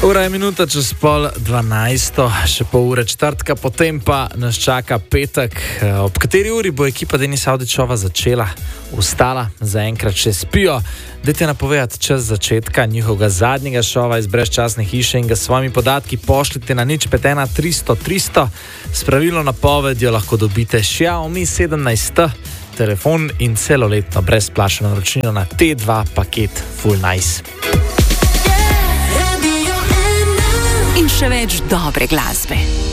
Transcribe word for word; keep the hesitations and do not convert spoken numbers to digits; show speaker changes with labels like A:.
A: Ura je minuta čez pol dvanajsto, še pol ure četrtka, potem pa nas čaka petek. Ob kateri uri bo ekipa Denisa Avdićova začela? Ustala, zaenkrat še spijo. Dajte napovedati čas začetka njihovega zadnjega šova iz brezčasne hiše in ga s svojimi podatki pošljite na nič pet ena tristo tristo. S pravilno napovedjo lahko dobite Xiaomi sedemnajst T, telefon in celoletno brezplačno naročnino na T dva paket Full Nice.
B: In še več dobre glasbe.